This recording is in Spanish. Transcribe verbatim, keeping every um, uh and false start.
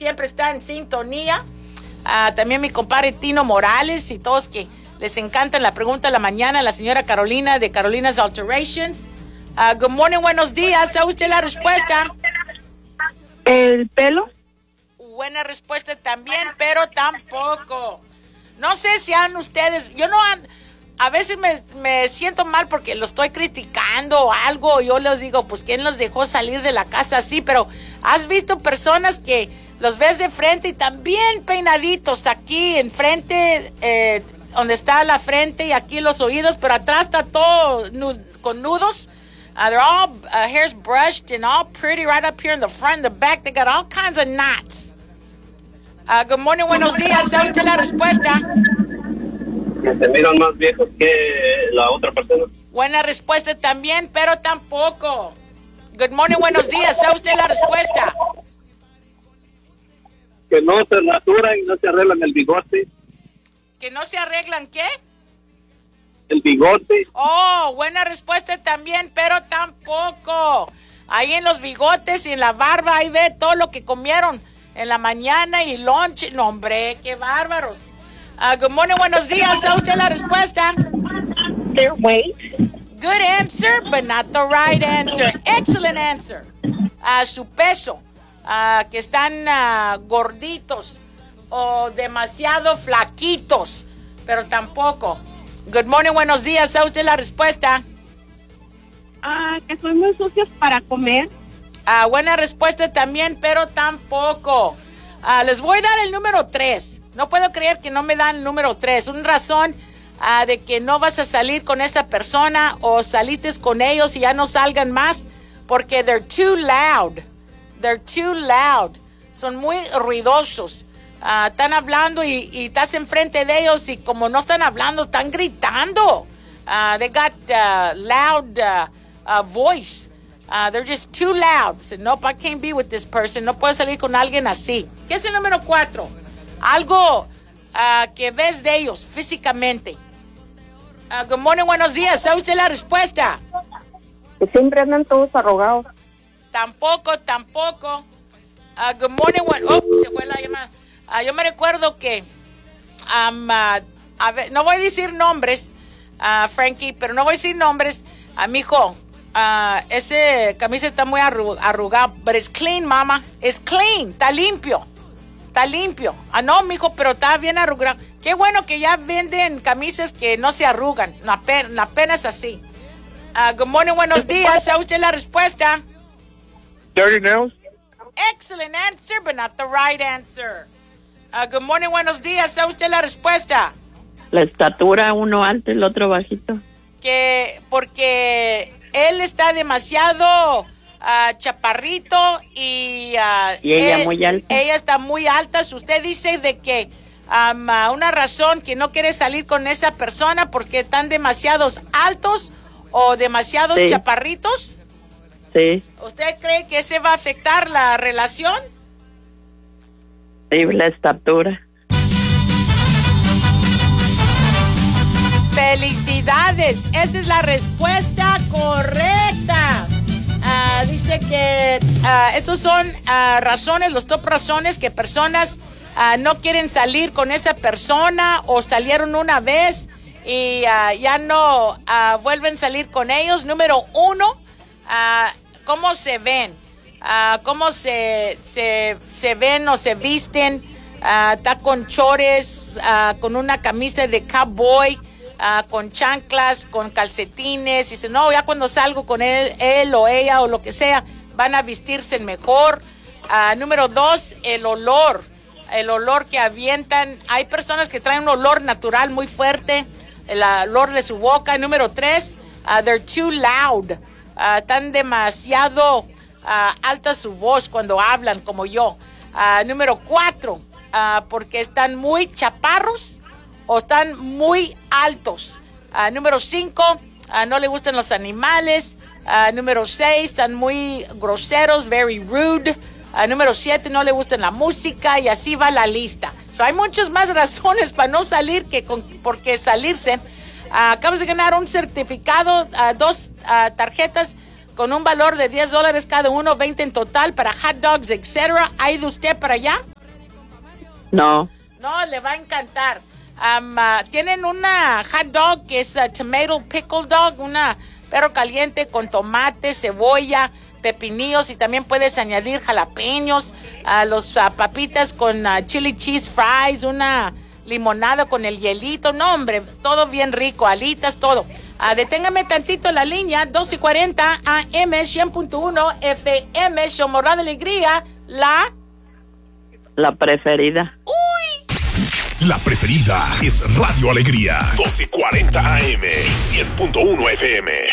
siempre está en sintonía. Uh, también mi compadre Tino Morales y todos que les encanta la pregunta de la mañana, la señora Carolina de Carolina's Alterations. Uh, good morning, buenos días. ¿Sabe usted la respuesta? ¿El pelo? Buena respuesta también, pero tampoco. No sé si han ustedes, yo no han, a veces me, me siento mal porque lo estoy criticando o algo. Yo les digo, pues ¿quién los dejó salir de la casa así? Pero has visto personas que los ves de frente y también peinaditos aquí enfrente, eh, donde está la frente y aquí los oídos, pero atrás está todo nud- con nudos. Uh, they're all uh, hairs brushed and all pretty right up here in the front and the back. They got all kinds of knots. Uh, good morning, buenos días. ¿Sabe usted la respuesta? Que se miran más viejos que la otra persona. Buena respuesta también, pero tampoco. Good morning, buenos días. ¿Sabe usted la respuesta? Que no se rasuran y no se arreglan el bigote. ¿Que no se arreglan qué? El bigote. Oh, buena respuesta también, pero tampoco. Ahí en los bigotes y en la barba, ahí ve todo lo que comieron en la mañana y lunch. No, hombre, qué bárbaros. Uh, good morning, buenos días. ¿Sabe usted la respuesta? Their weight. Good answer, but not the right answer. Excellent answer. Uh, su peso. Uh, que están uh, gorditos o demasiado flaquitos, pero tampoco. Good morning, buenos días. ¿Sabe usted la respuesta? Ah, que son muy sucios para comer. Ah, buena respuesta también, pero tampoco. Ah, les voy a dar el número tres. No puedo creer que no me dan el número tres. Una razón ah, de que no vas a salir con esa persona o saliste con ellos y ya no salgan más porque they're too loud. They're too loud. Son muy ruidosos. Ah, están hablando y, y estás enfrente de ellos y como no están hablando, están gritando. Uh, they got uh, loud uh, uh, voice. Uh, they're just too loud. So, nope, I can't be with this person. No puedo salir con alguien así. ¿Qué es el número cuatro? Algo uh, que ves de ellos físicamente. Uh, good morning, buenos días. ¿Sabe usted la respuesta? Que siempre andan todos arrogados. Tampoco, tampoco. Uh, good morning, buen- oh, se fue la llamada. Uh, yo me recuerdo que, um, uh, a ver, no voy a decir nombres, uh, Frankie, pero no voy a decir nombres. A mi hijo, uh, ese camisa está muy arru- arrugado, but it's clean, mama. It's clean, está limpio. Está limpio. Ah, no, mijo, pero está bien arrugado. Qué bueno que ya venden camisas que no se arrugan, no apenas, apenas así. Uh, good morning, buenos días. ¿Sabe usted la respuesta? Dirty nails. Excellent answer, but not the right answer. Uh, good morning, buenos días. ¿Sabe usted la respuesta? La estatura, uno alto y el otro bajito. Que porque él está demasiado uh, chaparrito y, uh, Y ella él- muy alta. Ella está muy alta. Usted dice de que um, uh, una razón que no quiere salir con esa persona porque están demasiados altos o demasiados Sí. chaparritos. Sí, ¿Usted cree que ese va a afectar la relación? sí, la estatura. ¡Felicidades! Esa es la respuesta correcta. Ah, dice que ah, estos son ah, razones, los top razones que personas ah, no quieren salir con esa persona o salieron una vez y ah, ya no ah, vuelven a salir con ellos. Número uno, ah, ¿cómo se ven? Ah, ¿Cómo se, se, se ven o se visten? Ah, está con chores, ah, con una camisa de cowboy, ah, con chanclas, con calcetines. Y dice, no, ya cuando salgo con él, él o ella o lo que sea, van a vestirse mejor. Ah, número dos, el olor. El olor que avientan. Hay personas que traen un olor natural muy fuerte, el olor de su boca. Número tres, uh, they're too loud. Uh, están demasiado uh, alta su voz cuando hablan, como yo. Uh, número cuatro, uh, porque están muy chaparros o están muy altos. Uh, número cinco, uh, no le gustan los animales. Uh, número seis, están muy groseros, very rude. Uh, número siete, no le gusta la música, y así va la lista. So, hay muchas más razones para no salir que con, porque salirse. Uh, acabas de ganar un certificado, uh, dos uh, tarjetas con un valor de diez dólares cada uno, veinte en total para hot dogs, etcétera. ¿Ha ido usted para allá? No. No, le va a encantar. Um, uh, tienen una hot dog que es uh, tomato pickle dog, una perro caliente con tomate, cebolla, pepinillos y también puedes añadir jalapeños, uh, los uh, papitas con uh, chili cheese fries, una limonada con el hielito. No, hombre, todo bien rico, alitas, todo. Uh, deténgame tantito la línea, dos y cuarenta A M, cien punto uno F M, Shomorra de Alegría, la... La preferida. ¡Uy! La preferida es Radio Alegría, doce cuarenta A M y cien punto uno F M.